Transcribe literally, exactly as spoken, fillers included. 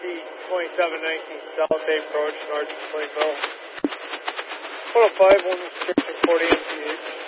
C twenty-seven nineteen South A approach, North Plainville. one oh five, one restriction forty M P H.